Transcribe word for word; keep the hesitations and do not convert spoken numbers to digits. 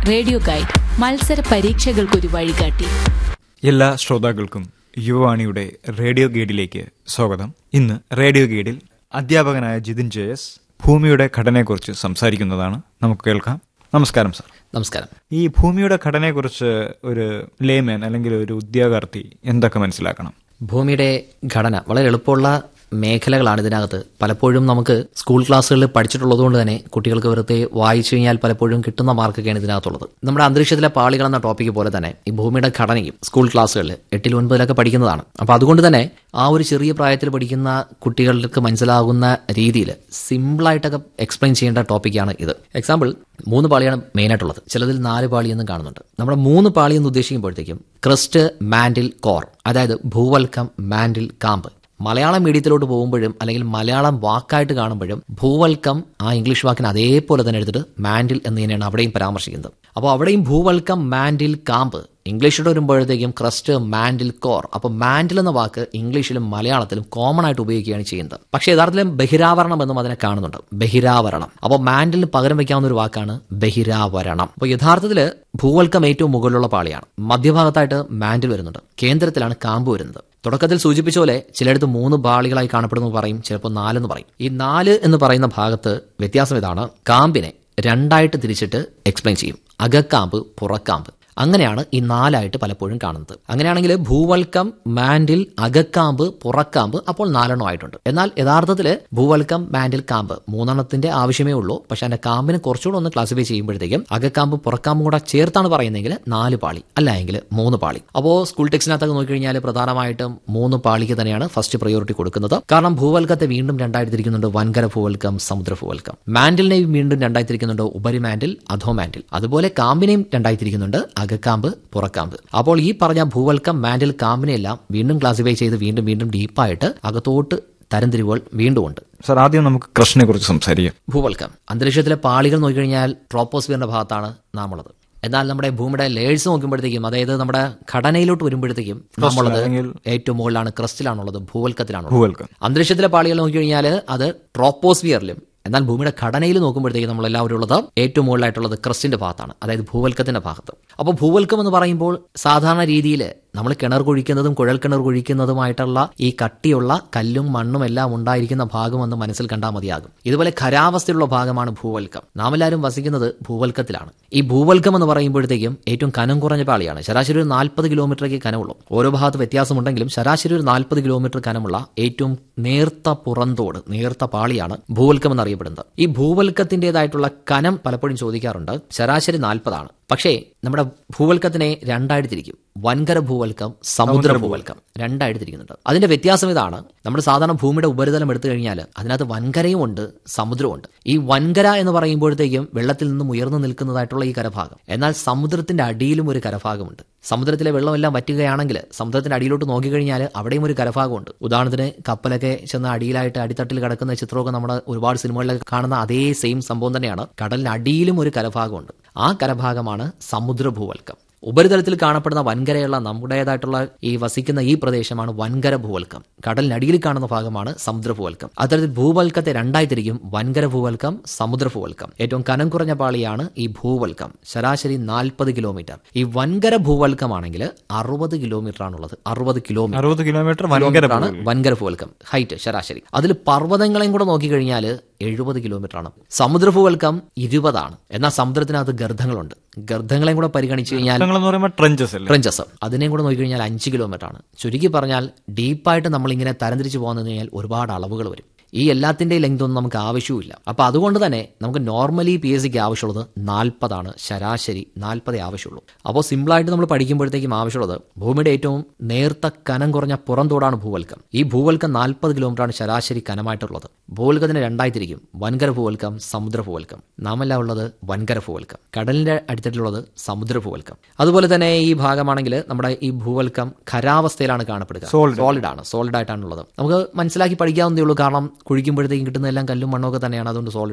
Radio guide മത്സര പരീക്ഷകൾക്കൊരു വഴികാട്ടി. എല്ലാ ശ്രോതാക്കൾക്കും യുവവാണിയുടെ റേഡിയോ ഗൈഡിലേക്ക് സ്വാഗതം. ഇന്ന് റേഡിയോ ഗൈഡിൽ അധ്യാപകനായ ജിതിൻ ജെ എസ് ഭൂമിയുടെ ഘടനയെക്കുറിച്ച് സംസാരിക്കുന്നതാണ്. നമുക്ക് കേൾക്കാം. നമസ്കാരം സർ. നമസ്കാരം. ഈ ഭൂമിയുടെ ഘടനയെക്കുറിച്ച് ഒരു ലേമൻ അല്ലെങ്കിൽ ഒരു ഉദ്യോഗാർത്ഥി എന്തൊക്കെ മനസ്സിലാക്കണം? ഭൂമിയുടെ ഘടന വളരെ എളുപ്പമുള്ള മേഖലകളാണ് ഇതിനകത്ത്. പലപ്പോഴും നമുക്ക് സ്കൂൾ ക്ലാസ്സുകളിൽ പഠിച്ചിട്ടുള്ളതുകൊണ്ട് തന്നെ കുട്ടികൾക്ക് വെറുതെ വായിച്ചു കഴിഞ്ഞാൽ പലപ്പോഴും കിട്ടുന്ന മാർക്കൊക്കെയാണ് ഇതിനകത്തുള്ളത്. നമ്മുടെ അന്തരീക്ഷത്തിലെ പാളികൾ എന്ന ടോപ്പിക്ക് പോലെ തന്നെ ഈ ഭൂമിയുടെ ഘടനയും സ്കൂൾ ക്ലാസ്സുകളിൽ എട്ടിൽ ഒൻപതിലൊക്കെ പഠിക്കുന്നതാണ്. അപ്പോൾ അതുകൊണ്ട് തന്നെ ആ ഒരു ചെറിയ പ്രായത്തിൽ പഠിക്കുന്ന കുട്ടികൾക്ക് മനസ്സിലാകുന്ന രീതിയിൽ സിമ്പിളായിട്ടൊക്കെ എക്സ്പ്ലെയിൻ ചെയ്യേണ്ട ടോപ്പിക്കാണ് ഇത്. എക്സാമ്പിൾ, മൂന്ന് പാളിയാണ് മെയിനായിട്ടുള്ളത്. ചിലതിൽ നാല് പാളിയെന്നും കാണുന്നുണ്ട്. നമ്മുടെ മൂന്ന് പാളി എന്ന് ഉദ്ദേശിക്കുമ്പോഴത്തേക്കും ക്രസ്റ്റ്, മാൻഡിൽ, കോർ, അതായത് ഭൂവൽക്കം, മാൻഡിൽ, കാമ്പ്. മലയാളം മീഡിയത്തിലോട്ട് പോകുമ്പോഴും അല്ലെങ്കിൽ മലയാളം വാക്കായിട്ട് കാണുമ്പോഴും ഭൂവൽക്കം ആ ഇംഗ്ലീഷ് വാക്കിന് അതേപോലെ തന്നെ എടുത്തിട്ട് മാൻഡിൽ എന്ന് തന്നെയാണ് അവിടെയും പരാമർശിക്കുന്നത്. അപ്പോൾ അവിടെയും ഭൂവൽക്കം, മാൻഡിൽ, കാമ്പ്. ഇംഗ്ലീഷിലോട്ട് വരുമ്പോഴത്തേക്കും ക്രസ്റ്റ്, മാൻഡിൽ, കോർ. അപ്പോൾ മാൻഡിൽ എന്ന വാക്ക് ഇംഗ്ലീഷിലും മലയാളത്തിലും കോമൺ ആയിട്ട് ഉപയോഗിക്കുകയാണ് ചെയ്യുന്നത്. പക്ഷേ യഥാർത്ഥത്തിലും ബഹിരാവരണം എന്നും അതിനെ കാണുന്നുണ്ട്. ബഹിരാവരണം. അപ്പോൾ മാൻഡിലിന് പകരം വയ്ക്കാവുന്ന ഒരു വാക്കാണ് ബഹിരാവരണം. അപ്പോൾ യഥാർത്ഥത്തിൽ ഭൂവൽക്കം ഏറ്റവും മുകളിലുള്ള പാളിയാണ്. മധ്യഭാഗത്തായിട്ട് മാൻഡിൽ വരുന്നുണ്ട്. കേന്ദ്രത്തിലാണ് കാമ്പ് വരുന്നത്. തുടക്കത്തിൽ സൂചിപ്പിച്ച പോലെ ചിലയിടത്ത് മൂന്ന് പാളികളായി കാണപ്പെടുന്നു പറയും, ചിലപ്പോൾ നാലെന്ന് പറയും. ഈ നാല് എന്ന് പറയുന്ന ഭാഗത്ത് വ്യത്യാസം ഇതാണ്: കാമ്പിനെ രണ്ടായിട്ട് തിരിച്ചിട്ട് എക്സ്പ്ലെയിൻ ചെയ്യും. അകക്കാമ്പ്, പുറക്കാമ്പ്. അങ്ങനെയാണ് ഈ നാലായിട്ട് പലപ്പോഴും കാണുന്നത്. അങ്ങനെയാണെങ്കിൽ ഭൂവൽക്കം, മാൻഡിൽ, അകക്കാമ്പ്, പുറക്കാമ്പ്, അപ്പോൾ നാലെണ്ണം ആയിട്ടുണ്ട്. എന്നാൽ യഥാർത്ഥത്തിൽ ഭൂവൽക്കം, മാൻഡിൽ, കാമ്പ് മൂന്നെണ്ണത്തിന്റെ ആവശ്യമേ ഉള്ളൂ. പക്ഷെ അതിന്റെ കാമ്പിനെ കുറച്ചുകൂടെ ഒന്ന് ക്ലാസിഫൈ ചെയ്യുമ്പോഴത്തേക്കും അകക്കാമ്പ്, പുറക്കാമ്പും കൂടെ ചേർത്താണ് പറയുന്നതെങ്കിൽ നാല് പാളി, അല്ല എങ്കിൽ മൂന്ന് പാളി. അപ്പോൾ സ്കൂൾ ടെക്സ്റ്റിനകത്തൊക്കെ നോക്കിക്കഴിഞ്ഞാൽ പ്രധാനമായിട്ടും മൂന്ന് പാളിക്ക് തന്നെയാണ് ഫസ്റ്റ് പ്രയോറിറ്റി കൊടുക്കുന്നത്. കാരണം ഭൂവൽക്കത്തെ വീണ്ടും രണ്ടായിട്ട് തിരിക്കുന്നുണ്ട്: വൻകര ഭൂവൽക്കം, സമുദ്ര ഭൂവൽക്കം. മാൻഡിലിനെയും വീണ്ടും രണ്ടായി തിരിക്കുന്നുണ്ട്: ഉപരി മാൻഡിൽ, അധോ മാൻഡിൽ. അതുപോലെ കാമ്പിനെയും രണ്ടായി തിരിക്കുന്നുണ്ട്: അകക്കാമ്പ്, പുറക്കാമ്പ്. അപ്പോൾ ഈ പറഞ്ഞ ഭൂവൽക്കം, മാൻഡിൽ, കാമ്പിനെയെല്ലാം വീണ്ടും ക്ലാസിഫൈ ചെയ്ത് വീണ്ടും വീണ്ടും ഡീപ്പായിട്ട് അകത്തോട്ട് തരംതിരിവുകൾ വീണ്ടും ഉണ്ട്. സർ, ആദ്യം നമുക്ക് ക്രസ്റ്റിനെ കുറിച്ച് സംസാരിക്കാം. ഭൂവൽക്കം അന്തരീക്ഷത്തിലെ പാളികൾ നോക്കിക്കഴിഞ്ഞാൽ ട്രോപ്പോസ്ഫിയറിന്റെ ഭാഗത്താണ് നാം ഉള്ളത്. എന്നാൽ നമ്മുടെ ഭൂമിയുടെ ലേയേഴ്സ് നോക്കുമ്പോഴത്തേക്കും, അതായത് നമ്മുടെ ഘടനയിലോട്ട് വരുമ്പോഴത്തേക്കും നമ്മളുള്ളത് ഏറ്റവും മുകളിലാണ്, ക്രസ്റ്റിലാണുള്ളത്, ഭൂവൽക്കത്തിലാണുള്ളത്. അന്തരീക്ഷത്തിലെ പാളികൾ നോക്കിക്കഴിഞ്ഞാൽ അത് ട്രോപ്പോസ്ഫിയറിലും, എന്നാൽ ഭൂമിയുടെ ഘടനയിൽ നോക്കുമ്പോഴത്തേക്കും നമ്മളെല്ലാവരും ഉള്ളത് ഏറ്റവും മുകളിലായിട്ടുള്ളത് ക്രസ്റ്റിന്റെ ഭാഗത്താണ്, അതായത് ഭൂവൽക്കത്തിന്റെ ഭാഗത്ത്. അപ്പോൾ ഭൂവൽക്കം എന്ന് പറയുമ്പോൾ സാധാരണ രീതിയിൽ നമ്മൾ കിണർ കുഴിക്കുന്നതും കുഴൽ കിണർ കുഴിക്കുന്നതുമായിട്ടുള്ള ഈ കട്ടിയുള്ള കല്ലും മണ്ണും എല്ലാം ഉണ്ടായിരിക്കുന്ന ഭാഗമെന്ന് മനസ്സിൽ കണ്ടാൽ മതിയാകും. ഇതുപോലെ ഖരാവസ്ഥയുള്ള ഭാഗമാണ് ഭൂവൽക്കം. നാം എല്ലാവരും വസിക്കുന്നത് ഭൂവൽക്കത്തിലാണ്. ഈ ഭൂവൽക്കം എന്ന് പറയുമ്പോഴത്തേക്കും ഏറ്റവും കനം കുറഞ്ഞ പാളിയാണ്. ശരാശരി ഒരു നാൽപ്പത് കിലോമീറ്ററൊക്കെ കനമുള്ളൂ. ഓരോ ഭാഗത്ത് വ്യത്യാസമുണ്ടെങ്കിലും ശരാശരി ഒരു നാൽപ്പത് കിലോമീറ്റർ കനമുള്ള ഏറ്റവും നേർത്ത പുറന്തോട്, നേർത്ത പാളിയാണ് ഭൂവൽക്കം എന്നറിയപ്പെടുന്നത്. ഈ ഭൂവൽക്കത്തിൻ്റെതായിട്ടുള്ള കനം പലപ്പോഴും ചോദിക്കാറുണ്ട്. ശരാശരി നാൽപ്പതാണ്. പക്ഷേ നമ്മുടെ ഭൂവൽക്കത്തിനെ രണ്ടായിട്ട് തിരിക്കും: വൻകര ഭൂവൽക്കം, സമുദ്ര ഭൂവൽക്കം. രണ്ടായിട്ട് തിരിക്കുന്നുണ്ട്. അതിന്റെ വ്യത്യാസം ഇതാണ്: നമ്മുടെ സാധാരണ ഭൂമിയുടെ ഉപരിതലം എടുത്തു കഴിഞ്ഞാൽ അതിനകത്ത് വൻകരയും ഉണ്ട്, സമുദ്രവും ഉണ്ട്. ഈ വൻകര എന്ന് പറയുമ്പോഴത്തേക്കും വെള്ളത്തിൽ നിന്നും ഉയർന്നു നിൽക്കുന്നതായിട്ടുള്ള ഈ കരഭാഗം. എന്നാൽ സമുദ്രത്തിന്റെ അടിയിലും ഒരു കരഭാഗമുണ്ട്. സമുദ്രത്തിലെ വെള്ളമെല്ലാം വറ്റുകയാണെങ്കിൽ സമുദ്രത്തിന്റെ അടിയിലോട്ട് നോക്കിക്കഴിഞ്ഞാൽ അവിടെയും ഒരു കരഭാഗമുണ്ട്. ഉദാഹരണത്തിന് കപ്പലൊക്കെ ചെന്ന് അടിയിലായിട്ട് അടിത്തട്ടിൽ കിടക്കുന്ന ചിത്രമൊക്കെ നമ്മുടെ ഒരുപാട് സിനിമകളിലൊക്കെ കാണുന്ന അതേ സെയിം സംഭവം തന്നെയാണ്. കടലിന് അടിയിലും ഒരു കരഭാഗമുണ്ട്. ആ കരഭാഗമാണ് സമുദ്ര ഭൂവൽക്കം. ഉപരിതലത്തിൽ കാണപ്പെടുന്ന വൻകരയുള്ള നമ്മുടേതായിട്ടുള്ള ഈ വസിക്കുന്ന ഈ പ്രദേശമാണ് വൻകര ഭൂവൽക്കം. കടലിനടിയിൽ കാണുന്ന ഭാഗമാണ് സമുദ്ര ഭൂവൽക്കം. അത്തരത്തിൽ ഭൂവൽക്കത്തെ രണ്ടായി തിരിക്കും: വൻകര ഭൂവൽക്കം, സമുദ്ര ഭൂവൽക്കം. ഏറ്റവും കനം കുറഞ്ഞ പാളിയാണ് ഈ ഭൂവൽക്കം. ശരാശരി നാൽപ്പത് കിലോമീറ്റർ. ഈ വൻകര ഭൂവൽക്കമാണെങ്കിൽ അറുപത് കിലോമീറ്റർ ആണുള്ളത്. അറുപത് കിലോമീറ്റർ അറുപത് കിലോമീറ്റർ ആണ് വൻകര ഭൂവൽക്കം ഹൈറ്റ് ശരാശരി. അതിൽ പർവ്വതങ്ങളെയും കൂടെ നോക്കിക്കഴിഞ്ഞാൽ എഴുപത് കിലോമീറ്റർ ആണ്. സമുദ്ര ഭൂവൽക്കം ഇരുപതാണ്. എന്നാൽ സമുദ്രത്തിനകത്ത് ഗർത്തങ്ങളുണ്ട്. ഗർത്തങ്ങളെയും കൂടെ പരിഗണിച്ചു കഴിഞ്ഞാൽ ട്രെഞ്ചസ്, അതിനെയും കൂടെ നോക്കിക്കഴിഞ്ഞാൽ അഞ്ച് കിലോമീറ്റർ ആണ്. ചുരുക്കി പറഞ്ഞാൽ ഡീപ്പായിട്ട് നമ്മളിങ്ങനെ തരംതിരിച്ചു പോകുന്നത് കഴിഞ്ഞാൽ ഒരുപാട് അളവുകൾ വരും. ഈ എല്ലാത്തിന്റെ ലെങ്ത് ഒന്നും നമുക്ക് ആവശ്യമില്ല. അപ്പൊ അതുകൊണ്ട് തന്നെ നമുക്ക് നോർമലി പി എസ് സിക്ക് ആവശ്യമുള്ളത് നാൽപ്പതാണ്. ശരാശരി നാൽപ്പതേ ആവശ്യമുള്ളൂ. അപ്പോൾ സിമ്പിളായിട്ട് നമ്മൾ പഠിക്കുമ്പോഴത്തേക്കും ആവശ്യമുള്ളത് ഭൂമിയുടെ ഏറ്റവും നേർത്ത കനം കുറഞ്ഞ പുറന്തോടാണ് ഭൂവൽക്കം. ഈ ഭൂവൽക്കം നാൽപ്പത് കിലോമീറ്റർ ആണ് ശരാശരി കനമായിട്ടുള്ളത്. ഭൂവൽക്കത്തിന് രണ്ടായി തിരിക്കും: വൻകര ഭൂവൽക്കം, സമുദ്ര ഭൂവൽക്കം. നാമെല്ലാം ഉള്ളത് വൻകര ഭൂവൽക്കം. കടലിന്റെ അടിത്തട്ടിലുള്ളത് സമുദ്ര ഭൂവൽക്കം. അതുപോലെ തന്നെ ഈ ഭാഗമാണെങ്കിൽ നമ്മുടെ ഈ ഭൂവൽക്കം ഖരാവസ്ഥയിലാണ് കാണപ്പെടുക. സോളിഡ് ആണ്, സോളിഡ് ആയിട്ടാണുള്ളത്. നമുക്ക് മനസ്സിലാക്കി പഠിക്കാവുന്നതേ ഉള്ളൂ. കാരണം കുഴിക്കുമ്പോഴത്തേക്കും കിട്ടുന്നതെല്ലാം കല്ലും മണ്ണൊക്കെ തന്നെയാണ്. അതുകൊണ്ട് സോളിഡ്